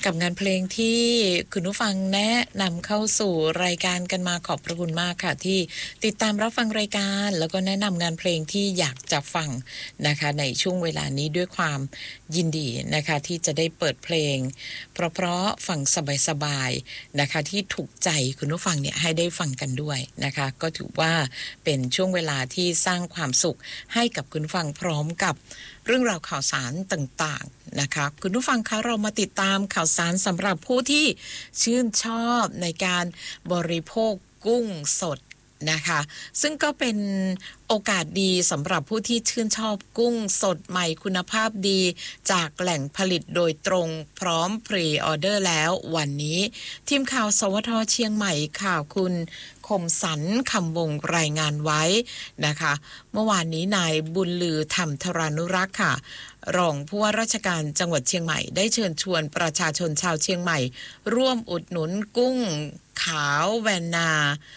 กับงานเพลงที่คุณผู้ฟังแนะนำเข้าสู่รายการกันมาขอบพระคุณมากค่ะที่ติดตามรับฟังรายการแล้วก็แนะนำงานเพลงที่อยากจะฟังนะคะในช่วงเวลานี้ด้วยความยินดีนะคะที่จะได้เปิดเพลงเพราะฟังสบายๆนะคะที่ถูกใจคุณผู้ฟังเนี่ยให้ได้ฟังกันด้วยนะคะก็ถือว่าเป็นช่วงเวลาที่สร้างความสุขให้กับคุณผู้ฟังพร้อมกับเรื่องราวข่าวสารต่างๆนะคะคุณผู้ฟังคะเรามาติดตามข่าวสารสำหรับผู้ที่ชื่นชอบในการบริโภคกุ้งสดนะคะซึ่งก็เป็นโอกาสดีสำหรับผู้ที่ชื่นชอบกุ้งสดใหม่คุณภาพดีจากแหล่งผลิตโดยตรงพร้อมพรีออเดอร์แล้ววันนี้ทีมข่าวสวทเชียงใหม่ข่าวคุณคมสันคำวงรายงานไว้นะคะเมื่อวานนี้นายบุญลือธรรมธรานุรักษ์ค่ะรองผู้ว่าราชการจังหวัดเชียงใหม่ได้เชิญชวนประชาชนชาวเชียงใหม่ร่วมอุดหนุนกุ้งขาวแวนนา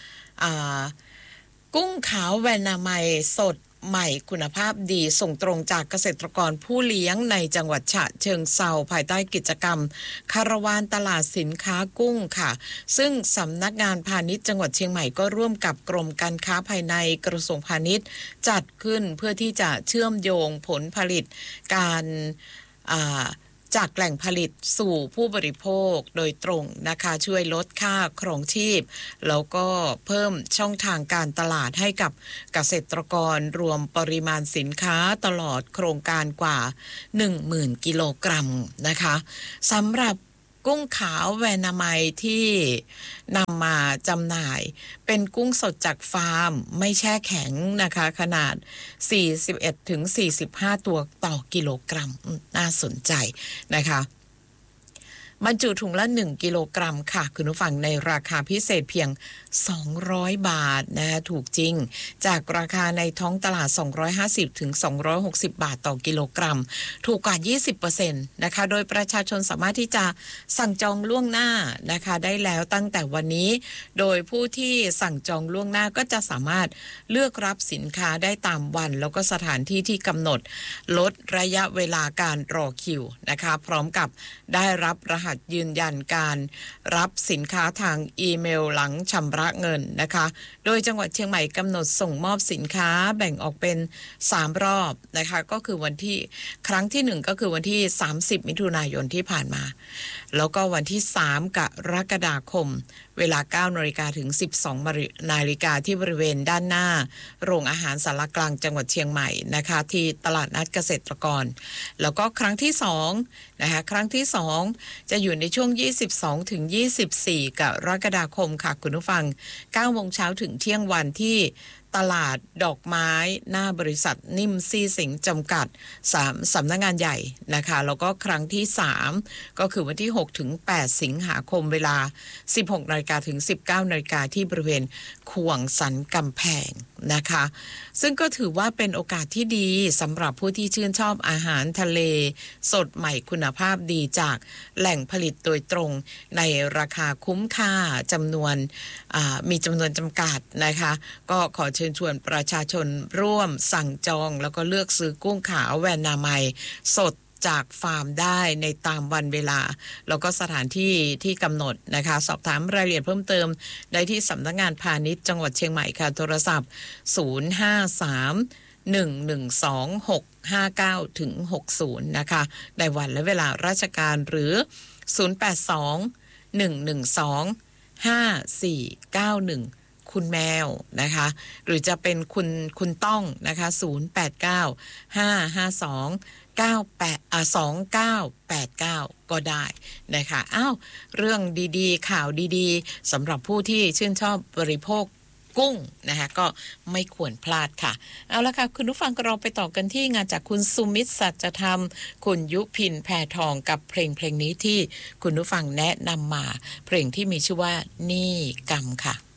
กุ้งขาวแวนนาไมสดใหม่คุณภาพดีส่งตรงจากเกษตรกรผู้เลี้ยงในจังหวัดฉะเชิงเทราภายใต้กิจกรรมคาราวานตลาดสินค้ากุ้งค่ะซึ่งสำนักงานพาณิชย์จังหวัดเชียงใหม่ก็ร่วมกับกรมการค้าภายในกระทรวงพาณิชย์จัดขึ้นเพื่อที่จะเชื่อมโยงผลผลิตการจากแหล่งผลิตสู่ผู้บริโภคโดยตรงนะคะช่วยลดค่าครองชีพแล้วก็เพิ่มช่องทางการตลาดให้กับเกษตรกรรวมปริมาณสินค้าตลอดโครงการกว่า 10,000 กิโลกรัมนะคะสำหรับกุ้งขาวแวนาไมที่นำมาจำหน่ายเป็นกุ้งสดจากฟาร์มไม่แช่แข็งนะคะขนาด 41-45 ตัวต่อกิโลกรัมน่าสนใจนะคะบรรจุถุงละ1กิโลกรัมค่ะคุณผู้ฟังในราคาพิเศษเพียง200บาทนะถูกจริงจากราคาในท้องตลาด250ถึง260บาทต่อกิโลกรัมถูกกว่า 20% นะคะโดยประชาชนสามารถที่จะสั่งจองล่วงหน้านะคะได้แล้วตั้งแต่วันนี้โดยผู้ที่สั่งจองล่วงหน้าก็จะสามารถเลือกรับสินค้าได้ตามวันแล้วก็สถานที่ที่กำหนดลดระยะเวลาการรอคิวนะคะพร้อมกับได้รับรหัสยืนยันการรับสินค้าทางอีเมลหลังชำระเงินนะคะโดยจังหวัดเชียงใหม่กำหนดส่งมอบสินค้าแบ่งออกเป็น3รอบนะคะก็คือวันที่ครั้งที่1ก็คือวันที่30มิถุนายนที่ผ่านมาแล้วก็วันที่3กรกฎาคมเวลา 9 นาฬิกาถึง 12 นาฬิกาที่บริเวณด้านหน้าโรงอาหารสารกลางจังหวัดเชียงใหม่นะคะที่ตลาดนัดเกษตรกรแล้วก็ครั้งที่2นะคะครั้งที่2จะอยู่ในช่วง22ถึง24กรกฎาคมค่ะคุณผู้ฟัง 9 โมงเช้าถึงเที่ยงวันที่ตลาดดอกไม้หน้าบริษัทนิ่มซี่สิงห์จำกัดสำนักงานใหญ่นะคะแล้วก็ครั้งที่3ก็คือวันที่6ถึง8สิงหาคมเวลา 16 นาฬิกาถึง 19 นาฬิกาที่บริเวณขวงสันกำแพงนะคะซึ่งก็ถือว่าเป็นโอกาสที่ดีสำหรับผู้ที่ชื่นชอบอาหารทะเลสดใหม่คุณภาพดีจากแหล่งผลิตโดยตรงในราคาคุ้มค่าจำนวนมีจำนวนจำกัดนะคะก็ขอเชิญชวนประชาชนร่วมสั่งจองแล้วก็เลือกซื้อกุ้งขาวแวนนาไมสดจากฟาร์มได้ในตามวันเวลาแล้วก็สถานที่ที่กำหนดนะคะสอบถามรายละเอียดเพิ่มเติมได้ที่สำนักงานพาณิชย์จังหวัดเชียงใหม่ค่ะโทรศัพท์053-112-659ถึง60นะคะในวันและเวลาราชการหรือ082-112-5491คุณแมวนะคะหรือจะเป็นคุณต้องนะคะ089-552-2989ก็ได้นะคะเรื่องดีๆข่าวดีๆสำหรับผู้ที่ชื่นชอบบริโภคกุ้งนะคะก็ไม่ควรพลาดค่ะเอาละค่ะคุณผู้ฟังเราไปต่อกันที่งานจากคุณสุมิตรสัจธรรมคุณยุพินแพทองกับเพลงนี้ที่คุณผู้ฟังแนะนำมาเพลงที่มีชื่อว่านี่กรรมค่ะ